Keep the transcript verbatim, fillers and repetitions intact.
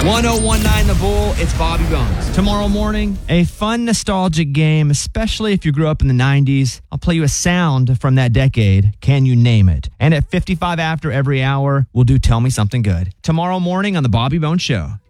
one oh one nine The Bull, it's Bobby Bones. Tomorrow morning, a fun nostalgic game, especially if you grew up in the nineties. I'll play you a sound from that decade. Can you name it? And at fifty-five after every hour, we'll do Tell Me Something Good. Tomorrow morning on The Bobby Bones Show.